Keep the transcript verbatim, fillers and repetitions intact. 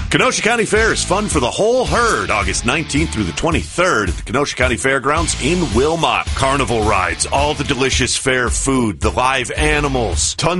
Kenosha County Fair is fun for the whole herd, August nineteenth through the twenty-third at the Kenosha County Fairgrounds in Wilmot. Carnival rides, all the delicious fair food, the live animals, tons